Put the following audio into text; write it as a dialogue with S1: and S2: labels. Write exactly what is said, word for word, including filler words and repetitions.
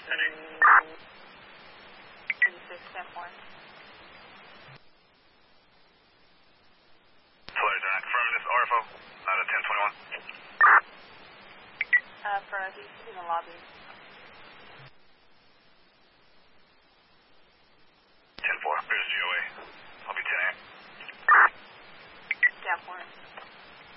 S1: eighty-six, ten one.
S2: Flight nine, confirm this R F O, out of ten twenty-one.
S1: Uh, for he's in the lobby.